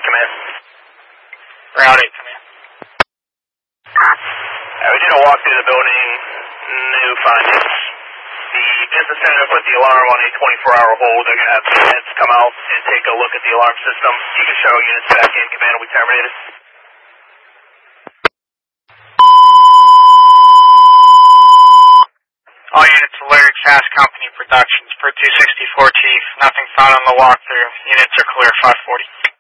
command. Route 8, command. We did a walk through the building, new findings. The business center put the alarm on a 24-hour hold. They're going to have units come out and take a look at the alarm system. You can show units back in, command will be terminated. All units alerted, Fast Company Productions, per 264 Chief. Nothing found on the walkthrough. Units are clear, 540.